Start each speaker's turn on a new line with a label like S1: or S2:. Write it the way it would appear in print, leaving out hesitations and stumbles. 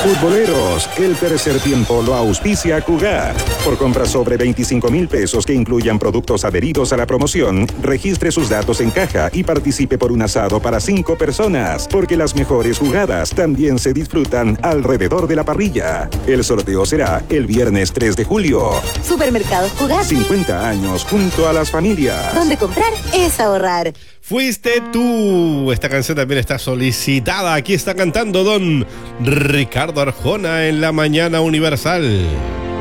S1: Futboleros, el tercer tiempo lo auspicia Cugat. Por compras sobre 25,000 pesos que incluyan productos adheridos a la promoción, registre sus datos en caja y participe por un asado para 5 personas, porque las mejores jugadas también se disfrutan alrededor de la parrilla. El sorteo será el viernes 3 de julio.
S2: Supermercados Cugat.
S1: 50 años junto a las familias.
S2: Donde comprar es ahorrar.
S3: Fuiste tú. Esta canción también está solicitada. Aquí está cantando don Ricardo Arjona en La Mañana Universal.